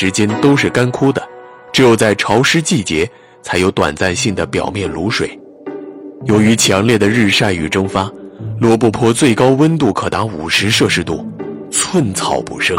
时间都是干枯的，只有在潮湿季节才有短暂性的表面卤水。由于强烈的日晒与蒸发，罗布泊最高温度可达50摄氏度，寸草不生。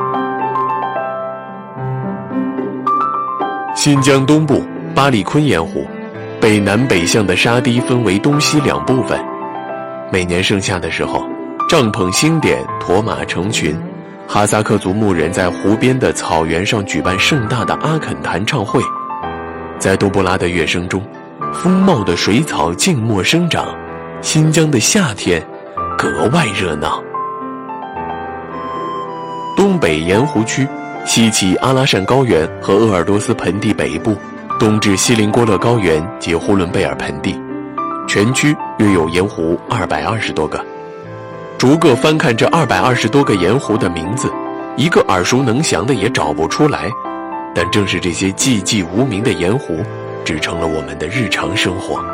新疆东部巴里坤盐湖，北南北向的沙堤分为东西两部分。每年盛夏的时候，帐篷星点，驼马成群，哈萨克族牧人在湖边的草原上举办盛大的阿肯弹唱会。在杜布拉的乐声中，丰茂的水草静默生长，新疆的夏天格外热闹。东北盐湖区西起阿拉善高原和鄂尔多斯盆地北部，东至锡林郭勒高原及呼伦贝尔盆地，全区约有盐湖220多个。逐个翻看这220多个盐湖的名字，一个耳熟能详的也找不出来，但正是这些寂寂无名的盐湖支撑了我们的日常生活。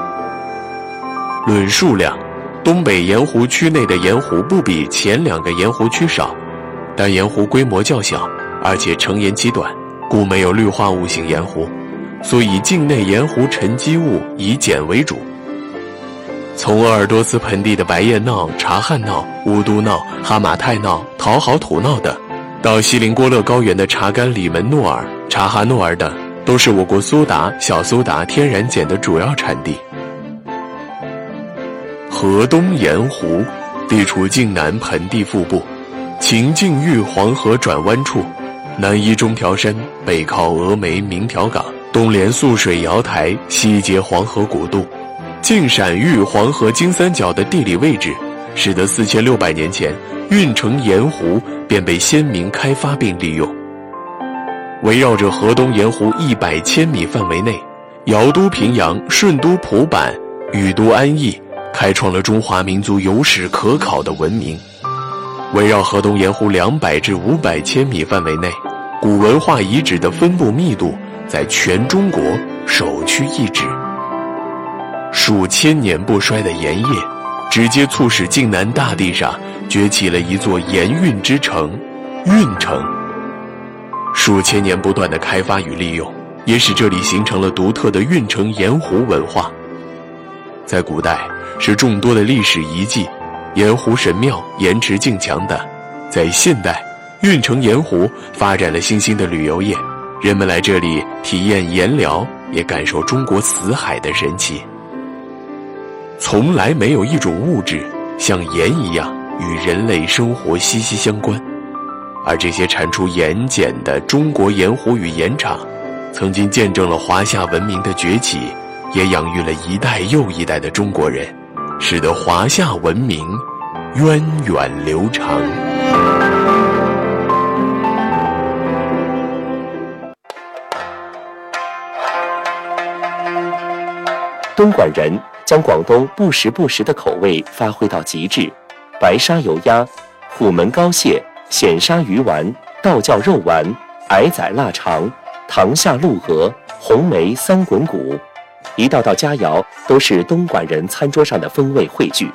论数量，东北盐湖区内的盐湖不比前2个盐湖区少，但盐湖规模较小，而且成盐期短，故没有氯化物型盐湖，所以境内盐湖沉积物以碱为主。从鄂尔多斯盆地的白叶淖、察罕淖、乌都淖、哈马泰淖、陶好土淖等，到锡林郭勒高原的查干里门诺尔、察哈诺尔等，都是我国苏打、小苏打天然碱的主要产地。河东盐湖地处晋南盆地腹部，秦晋豫黄河转弯处，南依中条山，北靠峨眉明条港，东连涑水瑶台，西接黄河古渡。晋陕豫黄河金三角的地理位置，使得4600年前运城盐湖便被先民开发并利用。围绕着河东盐湖100千米范围内，瑶都平阳、顺都蒲坂、宇都安邑开创了中华民族有史可考的文明。围绕河东盐湖200至500千米范围内，古文化遗址的分布密度在全中国首屈一指。数千年不衰的盐业，直接促使晋南大地上崛起了一座盐运之城——运城。数千年不断的开发与利用，也使这里形成了独特的运城盐湖文化。在古代，是众多的历史遗迹、盐湖神庙、盐池境墙等；在现代，运城盐湖发展了新兴的旅游业，人们来这里体验盐疗，也感受中国死海的神奇。从来没有一种物质像盐一样与人类生活息息相关，而这些产出盐碱的中国盐湖与盐场，曾经见证了华夏文明的崛起，也养育了一代又一代的中国人，使得华夏文明源远流长。 东莞人将广东不时不食的口味发挥到极致，白沙油鸭、虎门膏蟹、鲜鲨鱼丸、道教肉丸、矮仔腊肠、塘下鹿鹅、红梅三滚骨，一道道佳肴都是东莞人餐桌上的风味汇聚。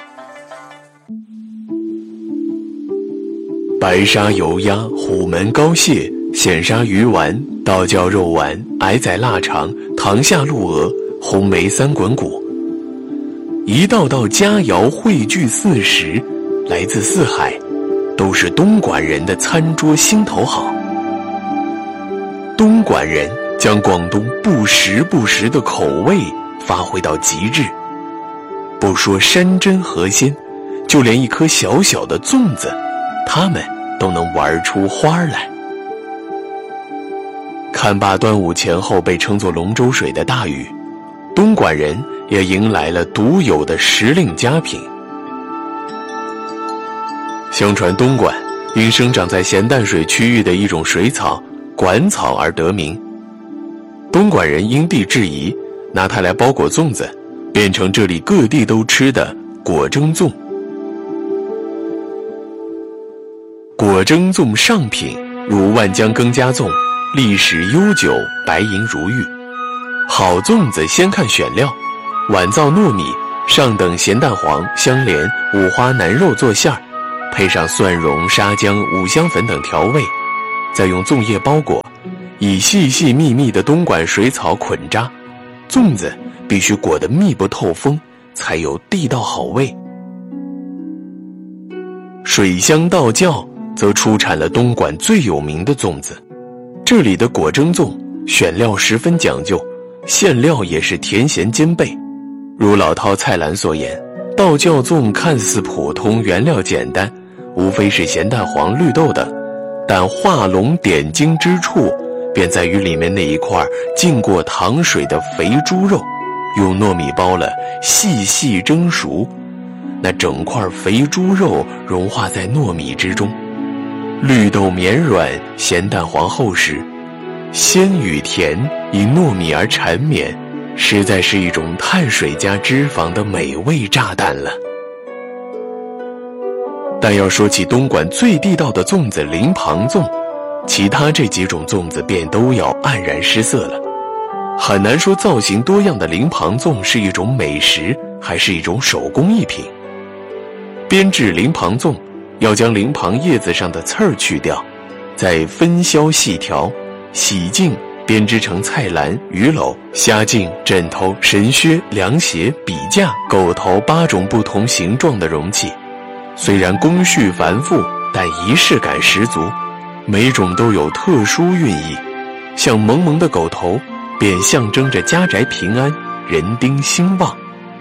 白沙油鸭、虎门膏蟹、鲜鲨鱼丸、道教肉丸、矮仔腊肠、塘下鹿鹅、红梅三滚骨，一道道佳肴汇聚四时，来自四海，都是东莞人的餐桌心头好。东莞人将广东不时不食的口味发挥到极致，不说山珍河鲜，就连一颗小小的粽子，他们都能玩出花来。看罢端午前后被称作龙舟水的大雨，东莞人也迎来了独有的时令佳品。相传东莞因生长在咸淡水区域的一种水草管草而得名，东莞人因地制宜，拿它来包裹粽子，变成这里各地都吃的果蒸粽。果蒸粽上品如万江羹夹粽，历史悠久，白银如玉。好粽子先看选料，碗造糯米，上等咸蛋黄、香莲、五花腩肉做馅儿，配上蒜蓉、沙姜、五香粉等调味， 再用粽叶包裹，以细细密密的东莞水草捆扎，粽子必须裹得密不透风，才有地道好味。水乡道教则出产了东莞最有名的粽子，这里的果蒸粽选料十分讲究，馅料也是甜咸兼备。如老饕蔡澜所言，道教粽看似普通，原料简单，无非是咸蛋黄、绿豆等，但画龙点睛之处便在于里面那一块浸过糖水的肥猪肉，用糯米包了，细细蒸熟，那整块肥猪肉融化在糯米之中，绿豆绵软，咸蛋黄厚实，鲜与甜因糯米而缠绵，实在是一种碳水加脂肪的美味炸弹了。但要说起东莞最地道的粽子灵庞粽，其他这几种粽子便都要黯然失色了。很难说造型多样的灵庞粽是一种美食还是一种手工艺品。编制灵庞粽要将灵庞叶子上的刺儿去掉，再分削细条，洗净编织成菜篮、鱼篓、虾镜、枕头、神靴、凉鞋、笔架、狗头8种不同形状的容器。虽然工序繁复，但仪式感十足，每种都有特殊寓意。像萌萌的狗头便象征着家宅平安，人丁兴旺。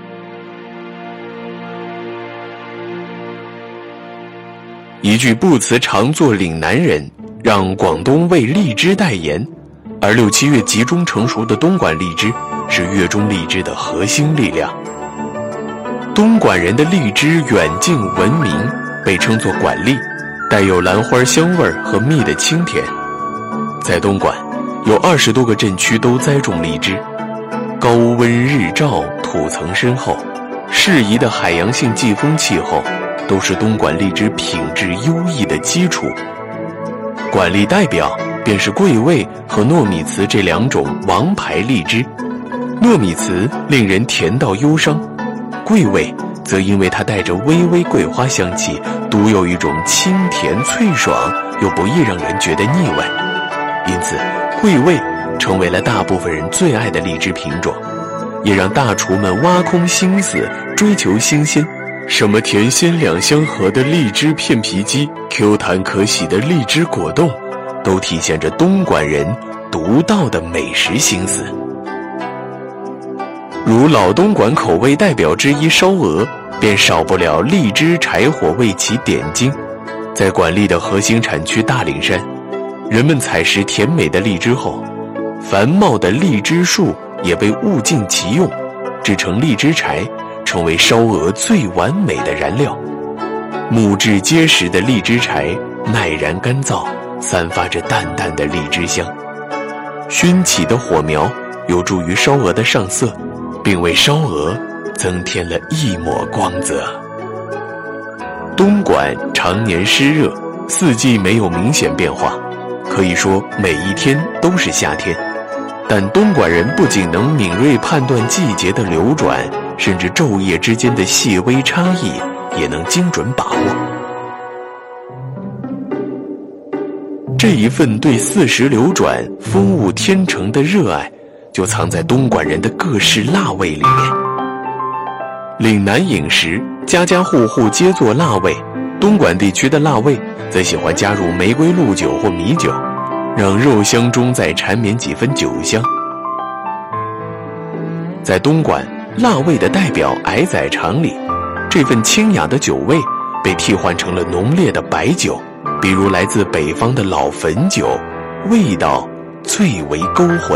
一句不辞常作岭南人，让广东为荔枝代言，而6、7月集中成熟的东莞荔枝是粤中荔枝的核心力量。东莞人的荔枝远近闻名，被称作莞荔，带有兰花香味和蜜的清甜。在东莞有20多个镇区都栽种荔枝，高温日照，土层深厚，适宜的海洋性季风气候都是东莞荔枝品质优异的基础。莞荔代表便是桂味和糯米糍这2种王牌荔枝。糯米糍令人甜到忧伤，桂味则因为它带着微微桂花香气，独有一种清甜脆爽又不易让人觉得腻味，因此桂味成为了大部分人最爱的荔枝品种，也让大厨们挖空心思追求新鲜。什么甜鲜两相合的荔枝片皮鸡， Q 弹可喜的荔枝果冻，都体现着东莞人独到的美食心思。如老东莞口味代表之一烧鹅，便少不了荔枝柴火为其点睛。在莞荔的核心产区大岭山，人们采食甜美的荔枝后，繁茂的荔枝树也被物尽其用，制成荔枝柴，成为烧鹅最完美的燃料。木质结实的荔枝柴耐燃干燥，散发着淡淡的荔枝香。熏起的火苗有助于烧鹅的上色，并为烧鹅增添了一抹光泽。东莞常年湿热，四季没有明显变化，可以说每一天都是夏天。但东莞人不仅能敏锐判断季节的流转，甚至昼夜之间的细微差异也能精准把握。这一份对四时流转、风物天成的热爱，就藏在东莞人的各式辣味里面。岭南饮食家家户户皆做辣味，东莞地区的辣味则喜欢加入玫瑰露酒或米酒，让肉香中再缠绵几分酒香。在东莞，辣味的代表矮仔肠里，这份清雅的酒味被替换成了浓烈的白酒，比如来自北方的老汾酒，味道最为勾魂。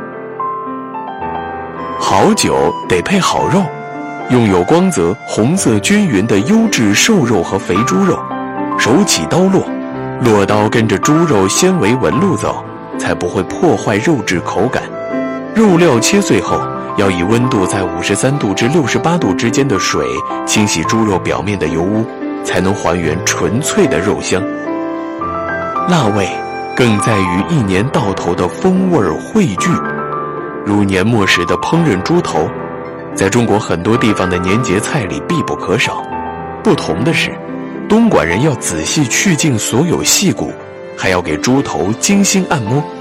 好酒得配好肉，用有光泽、红色均匀的优质瘦肉和肥猪肉，手起刀落，落刀跟着猪肉纤维纹路走，才不会破坏肉质口感。肉料切碎后，要以温度在53度至68度之间的水清洗猪肉表面的油污，才能还原纯粹的肉香。辣味更在于一年到头的风味汇聚，如年末时的烹饪猪头，在中国很多地方的年节菜里必不可少。不同的是，东莞人要仔细去净所有细骨， 还要给猪头精心按摩。